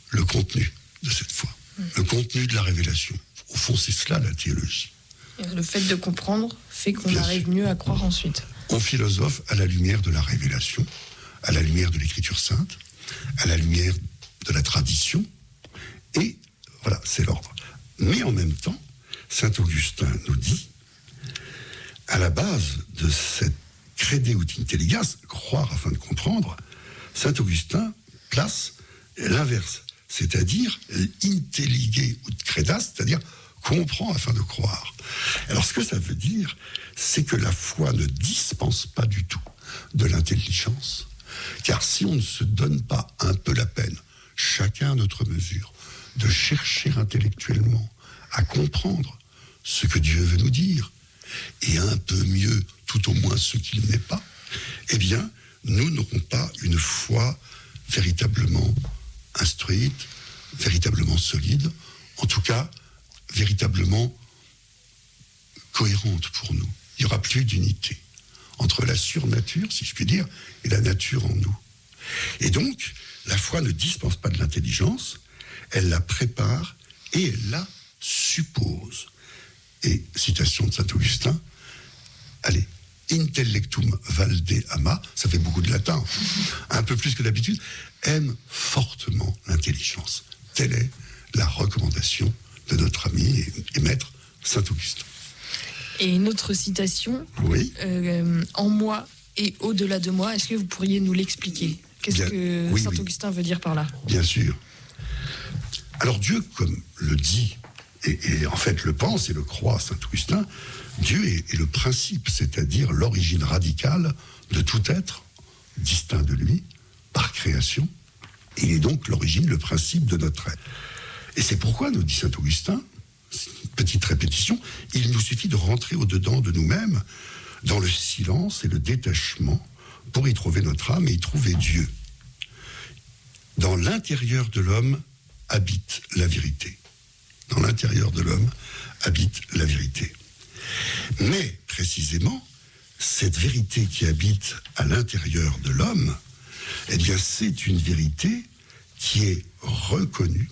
le contenu de cette foi, le contenu de la révélation. Au fond, c'est cela la théologie. Et le fait de comprendre fait qu'on Bien arrive sûr. mieux à croire ensuite. On philosophe à la lumière de la révélation, à la lumière de l'Écriture sainte, à la lumière de la tradition, et voilà, c'est l'ordre. Mais en même temps, saint Augustin nous dit, à la base de cette crede ut intelligas, croire afin de comprendre, saint Augustin place l'inverse, c'est-à-dire intellige ut credas, c'est-à-dire comprend afin de croire. Alors ce que ça veut dire, c'est que la foi ne dispense pas du tout de l'intelligence, car si on ne se donne pas un peu la peine, chacun à notre mesure, de chercher intellectuellement à comprendre ce que Dieu veut nous dire, et un peu mieux, tout au moins ce qu'il n'est pas, eh bien, nous n'aurons pas une foi véritablement instruite, véritablement solide, en tout cas, véritablement cohérente pour nous. Il n'y aura plus d'unité entre la surnature, si je puis dire, et la nature en nous. Et donc, la foi ne dispense pas de l'intelligence, elle la prépare et elle la suppose. Et, citation de saint Augustin, allez, intellectum valde ama, ça fait beaucoup de latin, un peu plus que d'habitude, aime fortement l'intelligence. Telle est la recommandation de notre ami et maître saint Augustin. Et une autre citation, Oui. En moi et au-delà de moi, est-ce que vous pourriez nous l'expliquer ? Qu'est-ce que oui, saint oui. Augustin veut dire par là ? Bien sûr. Alors Dieu, comme le dit, et en fait le pense et le croit saint Augustin, Dieu est le principe, c'est-à-dire l'origine radicale de tout être distinct de lui, par création. Il est donc l'origine, le principe de notre être. Et c'est pourquoi, nous dit saint Augustin, petite répétition, il nous suffit de rentrer au-dedans de nous-mêmes, dans le silence et le détachement, pour y trouver notre âme et y trouver Dieu. Dans l'intérieur de l'homme habite la vérité. Dans l'intérieur de l'homme habite la vérité. Mais, précisément, cette vérité qui habite à l'intérieur de l'homme, eh bien, c'est une vérité qui est reconnue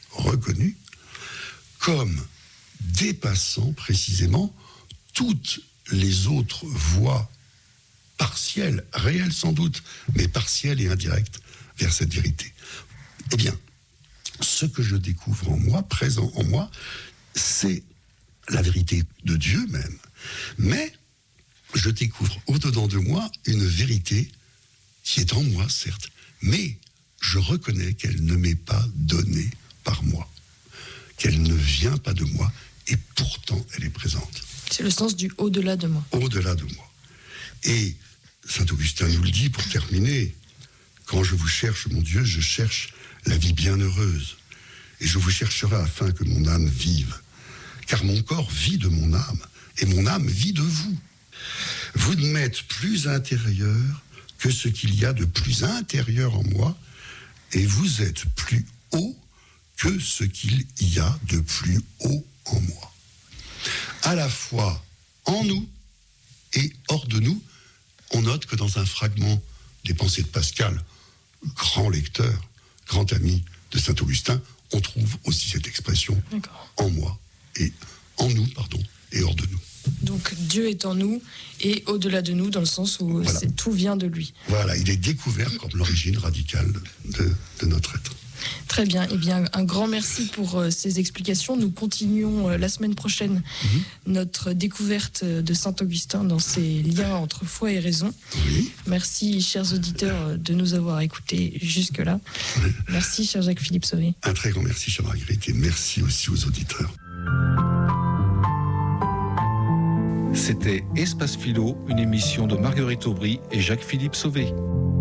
comme dépassant précisément toutes les autres voies partielles, réelles sans doute, mais partielles et indirectes vers cette vérité. Eh bien, ce que je découvre en moi, présent en moi, c'est la vérité de Dieu même. Mais je découvre au-dedans de moi une vérité qui est en moi, certes, mais je reconnais qu'elle ne m'est pas donnée par moi, qu'elle ne vient pas de moi, et pourtant elle est présente. C'est le sens du au-delà de moi. Au-delà de moi. Et saint Augustin nous le dit pour terminer, quand je vous cherche, mon Dieu, je cherche la vie bienheureuse, et je vous chercherai afin que mon âme vive, car mon corps vit de mon âme, et mon âme vit de vous. Vous ne m'êtes plus intérieur que ce qu'il y a de plus intérieur en moi, et vous êtes plus haut que ce qu'il y a de plus haut en moi. À la fois en nous et hors de nous, on note que dans un fragment des Pensées de Pascal, grand lecteur, grand ami de saint Augustin, on trouve aussi cette expression en moi et en nous, et hors de nous. Donc Dieu est en nous et au-delà de nous, dans le sens où Voilà. tout vient de lui. Voilà, il est découvert comme l'origine radicale de notre être. Très bien. Eh bien, un grand merci pour ces explications. Nous continuons la semaine prochaine notre découverte de Saint-Augustin dans ses liens entre foi et raison. Oui. Merci, chers auditeurs, de nous avoir écoutés jusque-là. Oui. Merci, cher Jacques-Philippe Sauvé. Un très grand merci, chère Marguerite, et merci aussi aux auditeurs. C'était Espace Philo, une émission de Marguerite Aubry et Jacques-Philippe Sauvé.